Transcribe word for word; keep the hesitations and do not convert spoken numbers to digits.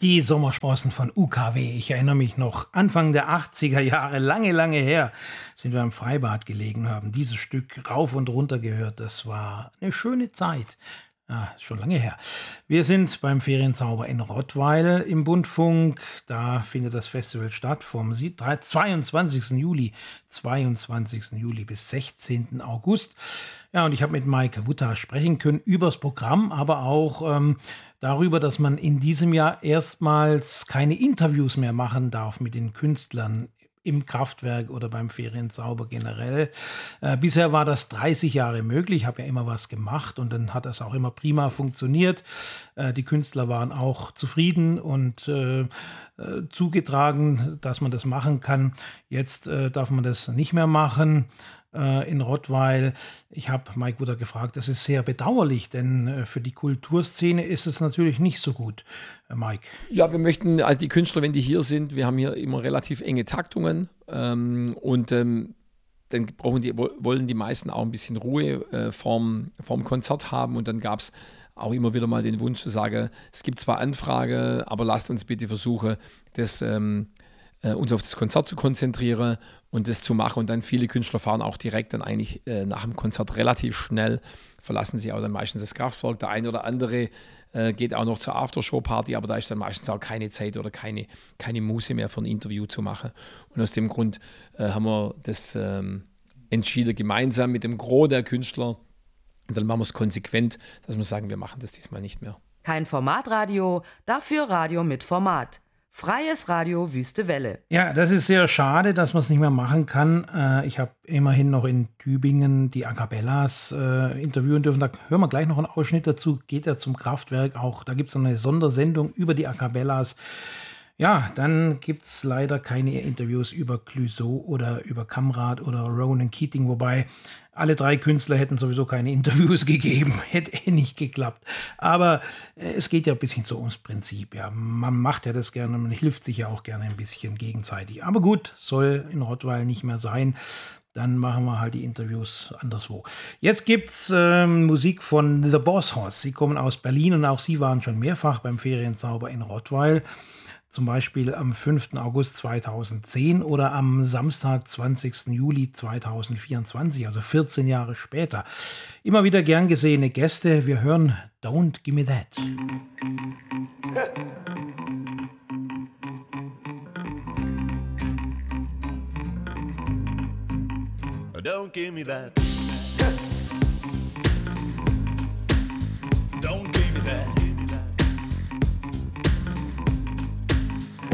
Die Sommersprossen von U K W. Ich erinnere mich noch, Anfang der achtziger Jahre, lange, lange her, sind wir im Freibad gelegen, haben dieses Stück rauf und runter gehört. Das war eine schöne Zeit. Ah, ist schon lange her. Wir sind beim Ferienzauber in Rottweil im Bundfunk. Da findet das Festival statt vom zweiundzwanzigsten Juli, zweiundzwanzigsten Juli bis sechzehnten August. Ja, und ich habe mit Maike Wutta sprechen können übers Programm, aber auch ähm, darüber, dass man in diesem Jahr erstmals keine Interviews mehr machen darf mit den Künstlern im Kraftwerk oder beim Ferienzauber generell. Äh, bisher war das dreißig Jahre möglich. Ich habe ja immer was gemacht und dann hat das auch immer prima funktioniert. Äh, die Künstler waren auch zufrieden und äh, äh, zugetragen, dass man das machen kann. Jetzt äh, darf man das nicht mehr machen äh, in Rottweil. Ich habe Mike Wutta gefragt, das ist sehr bedauerlich, denn äh, für die Kulturszene ist es natürlich nicht so gut. Äh, Mike? Ja, wir möchten, also die Künstler, wenn die hier sind, wir haben hier immer relativ enge Taktungen ähm, und ähm, dann brauchen die, wollen die meisten auch ein bisschen Ruhe äh, vorm, vorm Konzert haben und dann gab es auch immer wieder mal den Wunsch zu sagen, es gibt zwar Anfrage, aber lasst uns bitte versuchen, das ähm, äh, uns auf das Konzert zu konzentrieren und das zu machen. Und dann viele Künstler fahren auch direkt dann eigentlich äh, nach dem Konzert relativ schnell, verlassen sie auch dann meistens das Kraftwerk. Der eine oder andere äh, geht auch noch zur Aftershow-Party, aber da ist dann meistens auch keine Zeit oder keine, keine Muße mehr für ein Interview zu machen. Und aus dem Grund äh, haben wir das ähm, entschieden, gemeinsam mit dem Gros der Künstler. Und dann machen wir es konsequent, dass wir sagen, wir machen das diesmal nicht mehr. Kein Formatradio, dafür Radio mit Format. Freies Radio Wüste Welle. Ja, das ist sehr schade, dass man es nicht mehr machen kann. Äh, ich habe immerhin noch in Tübingen die A Cappellas äh, interviewen dürfen. Da hören wir gleich noch einen Ausschnitt dazu. Geht ja zum Kraftwerk auch. Da gibt es eine Sondersendung über die A Cappellas. Ja, dann gibt es leider keine Interviews über Clouseau oder über Kamrat oder Ronan Keating, wobei alle drei Künstler hätten sowieso keine Interviews gegeben, hätte eh nicht geklappt. Aber äh, es geht ja ein bisschen so ums Prinzip. Ja. Man macht ja das gerne, man hilft sich ja auch gerne ein bisschen gegenseitig. Aber gut, soll in Rottweil nicht mehr sein. Dann machen wir halt die Interviews anderswo. Jetzt gibt's ähm, Musik von The Boss Hoss. Sie kommen aus Berlin und auch sie waren schon mehrfach beim Ferienzauber in Rottweil. Zum Beispiel am fünften August zweitausendzehn oder am Samstag, zwanzigsten Juli zweitausendvierundzwanzig, also vierzehn Jahre später. Immer wieder gern gesehene Gäste. Wir hören Don't Gimme That. Don't give me that.